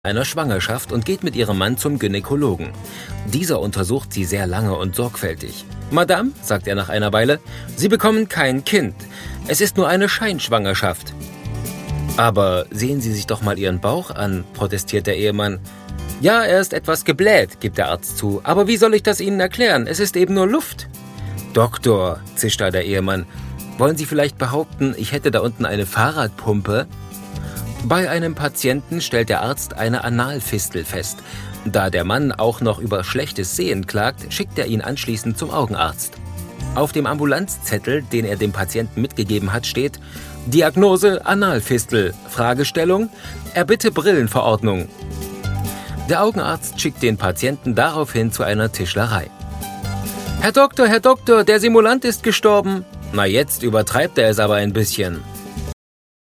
einer Schwangerschaft und geht mit ihrem Mann zum Gynäkologen. Dieser untersucht sie sehr lange und sorgfältig. »Madame«, sagt er nach einer Weile, »Sie bekommen kein Kind. Es ist nur eine Scheinschwangerschaft.« »Aber sehen Sie sich doch mal Ihren Bauch an«, protestiert der Ehemann. »Ja, er ist etwas gebläht«, gibt der Arzt zu. »Aber wie soll ich das Ihnen erklären? Es ist eben nur Luft.« »Doktor«, zischt da der Ehemann, »wollen Sie vielleicht behaupten, ich hätte da unten eine Fahrradpumpe?« Bei einem Patienten stellt der Arzt eine Analfistel fest. Da der Mann auch noch über schlechtes Sehen klagt, schickt er ihn anschließend zum Augenarzt. Auf dem Ambulanzzettel, den er dem Patienten mitgegeben hat, steht: Diagnose Analfistel, Fragestellung: Erbitte Brillenverordnung. Der Augenarzt schickt den Patienten daraufhin zu einer Tischlerei. Herr Doktor, der Simulant ist gestorben!« Na, jetzt übertreibt er es aber ein bisschen.